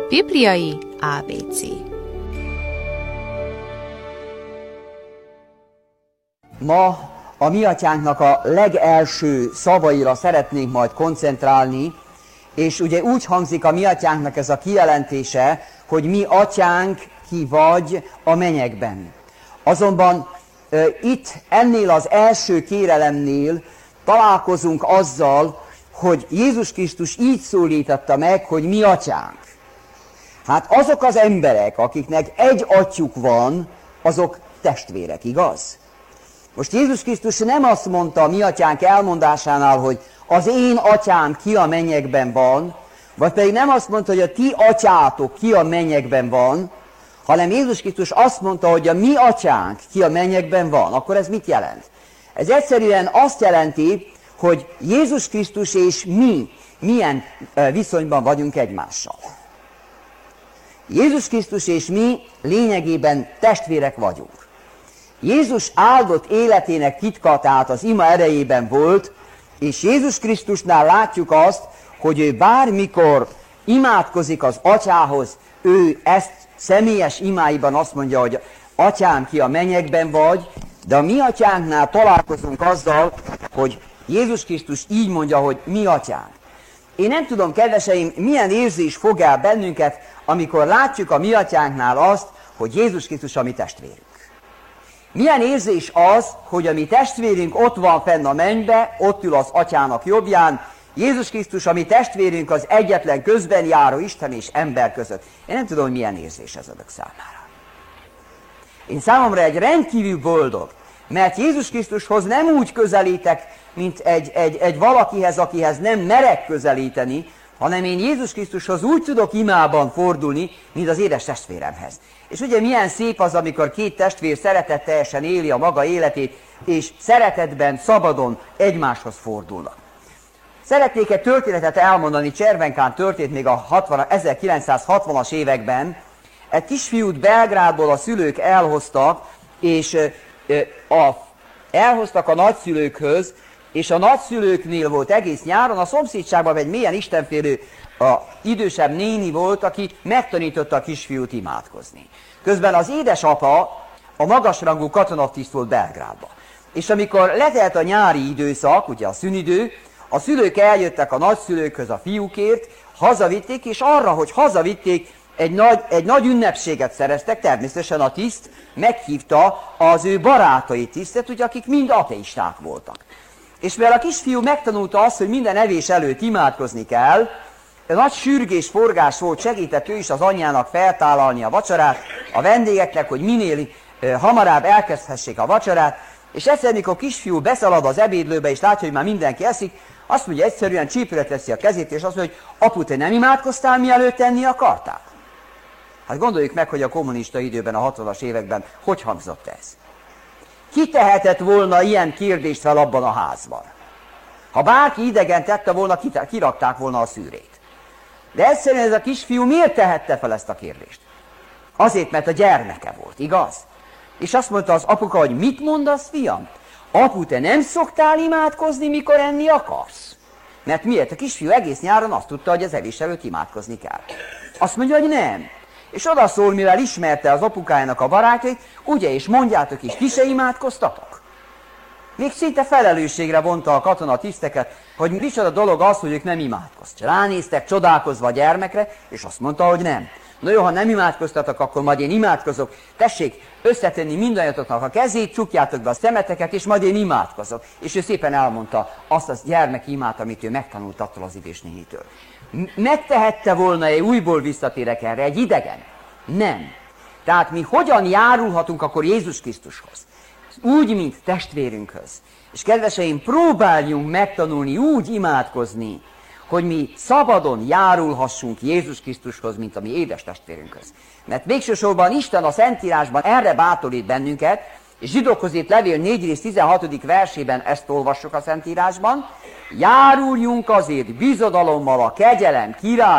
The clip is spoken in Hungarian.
Bibliai ABC. Ma a mi atyánknak a legelső szavaira szeretnénk majd koncentrálni, és ugye úgy hangzik a mi atyánknak ez a kijelentése, hogy mi atyánk ki vagy a mennyekben. Azonban itt ennél az első kérelemnél találkozunk azzal, hogy Jézus Krisztus így szólította meg, hogy mi atyánk. Hát azok az emberek, akiknek egy atyjuk van, azok testvérek, igaz? Most Jézus Krisztus nem azt mondta a mi atyánk elmondásánál, hogy az én atyám ki a mennyekben van, vagy pedig nem azt mondta, hogy a ti atyátok ki a mennyekben van, hanem Jézus Krisztus azt mondta, hogy a mi atyánk ki a mennyekben van. Akkor ez mit jelent? Ez egyszerűen azt jelenti, hogy Jézus Krisztus és mi milyen viszonyban vagyunk egymással. Jézus Krisztus és mi lényegében testvérek vagyunk. Jézus áldott életének titka tehát az ima erejében volt, és Jézus Krisztusnál látjuk azt, hogy ő bármikor imádkozik az atyához, ő ezt személyes imáiban azt mondja, hogy atyám ki a mennyekben vagy, de a mi atyánknál találkozunk azzal, hogy Jézus Krisztus így mondja, hogy mi atyánk. Én nem tudom, kedveseim, milyen érzés fog el bennünket, amikor látjuk a mi atyánknál azt, hogy Jézus Krisztus a mi testvérünk. Milyen érzés az, hogy a mi testvérünk ott van fenn a mennybe, ott ül az atyának jobbján, Jézus Krisztus, a mi testvérünk az egyetlen közben járó Isten és ember között. Én nem tudom, hogy milyen érzés ez önök számára. Én számomra egy rendkívül boldog, mert Jézus Krisztushoz nem úgy közelítek, mint egy valakihez, akihez nem merek közelíteni, hanem én Jézus Krisztushoz úgy tudok imában fordulni, mint az édes testvéremhez. És ugye milyen szép az, amikor két testvér szeretetteljesen éli a maga életét, és szeretetben, szabadon egymáshoz fordulnak. Szeretnék egy történetet elmondani, Cservenkán történt még a 1960-as években. Egy kisfiút Belgrádból a szülők elhoztak, és elhoztak a nagyszülőkhöz, és a nagyszülőknél volt egész nyáron, a szomszédságban egy mélyen istenfélő idősebb néni volt, aki megtanította a kisfiút imádkozni. Közben az édesapa a magasrangú katonatiszt volt Belgrádban. És amikor letelt a nyári időszak, ugye a szünidő, a szülők eljöttek a nagyszülőkhöz a fiúkért, hazavitték, és arra, hogy hazavitték, egy nagy ünnepséget szereztek, természetesen a tiszt meghívta az ő barátai tisztet, ugye, akik mind ateisták voltak. És mivel a kisfiú megtanulta azt, hogy minden evés előtt imádkozni kell, nagy sürgés, forgás volt, segített ő is az anyjának feltállalni a vacsorát a vendégeknek, hogy minél hamarabb elkezdhessék a vacsorát, és egyszer, mikor a kisfiú beszalad az ebédlőbe, és látja, hogy már mindenki eszik, azt mondja, egyszerűen csípőre teszi a kezét, és azt mondja, hogy apu, te nem imádkoztál, mielőtt enni akartál? Hát gondoljuk meg, hogy a kommunista időben, a 60-as években hogy hangzott ez. Ki tehetett volna ilyen kérdést fel abban a házban? Ha bárki idegen tette volna, kirakták volna a szűrét. De egyszerűen ez a kisfiú miért tehette fel ezt a kérdést? Azért, mert a gyermeke volt, igaz? És azt mondta az apuka, hogy mit mondasz, fiam? Apu, te nem szoktál imádkozni, mikor enni akarsz? Mert miért? A kisfiú egész nyáron azt tudta, hogy az evés előtt imádkozni kell. Azt mondja, hogy nem. És odaszól, mivel ismerte az apukájának a barátjait, ugye, és mondjátok is, ti se imádkoztatok? Még szinte felelősségre vonta a katona tiszteket, hogy micsoda dolog az, hogy ők nem imádkoztak. Ránéztek csodálkozva a gyermekre, és azt mondta, hogy nem. Na jó, ha nem imádkoztatok, akkor majd én imádkozok. Tessék összetenni mindannyiatoknak a kezét, csukjátok be a szemeteket, és majd én imádkozok. És ő szépen elmondta azt a gyermeki imát, amit ő megtanult attól az idős nénitől. Megtehette volna-e, újból visszatérek erre, egy idegen? Nem. Tehát mi hogyan járulhatunk akkor Jézus Krisztushoz? Úgy, mint testvérünkhöz. És kedveseim, próbáljunk megtanulni úgy imádkozni, hogy mi szabadon járulhassunk Jézus Krisztushoz, mint a mi édes testvérünkhöz. Mert végsősorban Isten a Szentírásban erre bátorít bennünket, és Zsidókhoz írt levél 4 rész 16. versében ezt olvassuk a Szentírásban, járuljunk azért bizodalommal a kegyelem király